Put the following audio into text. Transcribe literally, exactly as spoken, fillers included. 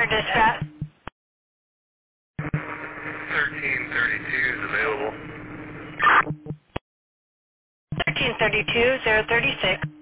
dispatch. thirteen thirty-two is available. thirteen thirty-two, zero thirty-six.